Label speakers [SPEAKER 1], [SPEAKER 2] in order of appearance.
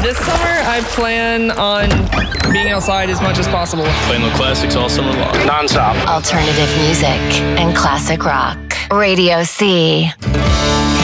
[SPEAKER 1] This summer, I plan on being outside as much as possible.
[SPEAKER 2] Playing the classics all summer long.
[SPEAKER 3] Non-stop.
[SPEAKER 4] Alternative music and classic rock. Radio C.